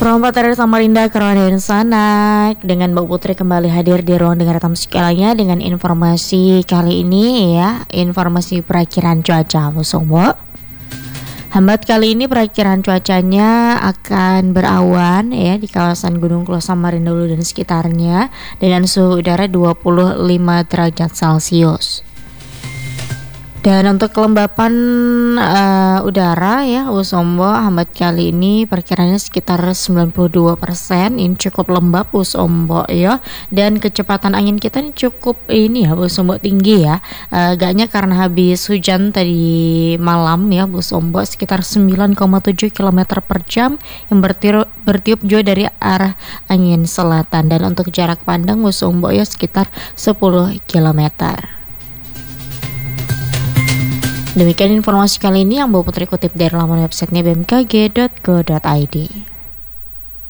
Perompak dari Samarinda ke Raden Sanak dengan Mbak Putri kembali hadir di ruang dengar tamu segalanya dengan informasi kali ini ya, informasi perakiraan cuaca Musombo. Hambat kali ini perakiraan cuacanya akan berawan ya di kawasan Gunung Klos Samarinda Hulu dan sekitarnya dengan suhu udara 25 derajat Celcius. Dan untuk kelembapan udara ya Usombo hambat kali ini perkiraannya sekitar 92%. Ini cukup lembab Usombo ya. Dan kecepatan angin kita ini cukup ini ya Usombo tinggi ya. Agaknya karena habis hujan tadi malam ya Usombo sekitar 9,7 km per jam yang bertiup jauh dari arah angin selatan. Dan untuk jarak pandang Usombo ya sekitar 10 km. Demikian informasi kali ini yang Mbak Putri kutip dari laman websitenya bmkg.go.id.